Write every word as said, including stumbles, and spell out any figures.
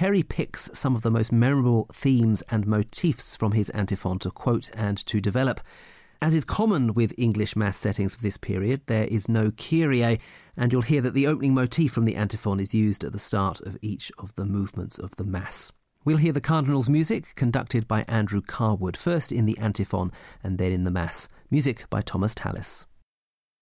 cherry-picks some of the most memorable themes and motifs from his antiphon to quote and to develop. As is common with English Mass settings of this period, there is no Kyrie, and you'll hear that the opening motif from the antiphon is used at the start of each of the movements of the Mass. We'll hear the Cardinal's music, conducted by Andrew Carwood, first in the antiphon and then in the Mass. Music by Thomas Tallis.